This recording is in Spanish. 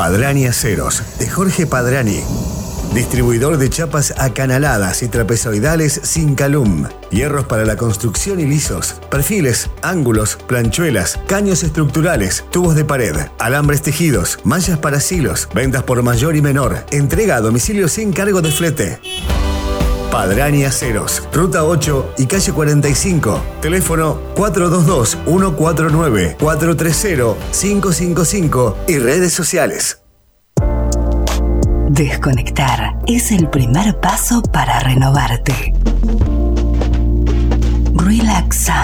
Padrani Aceros, de Jorge Padrani. Distribuidor de chapas acanaladas y trapezoidales sin calum. Hierros para la construcción y lisos. Perfiles, ángulos, planchuelas, caños estructurales, tubos de pared, alambres tejidos, mallas para silos. Ventas por mayor y menor. Entrega a domicilio sin cargo de flete. Padrani Aceros, Ruta 8 y Calle 45. Teléfono 422-149, 430-555 y redes sociales. Desconectar es el primer paso para renovarte. Relaxa.